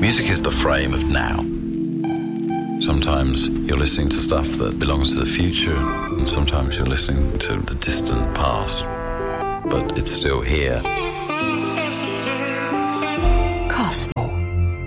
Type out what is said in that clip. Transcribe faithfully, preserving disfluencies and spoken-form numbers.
Music is the frame of now. Sometimes you're listening to stuff that belongs to the future, and sometimes you're listening to the distant past, but it's still here.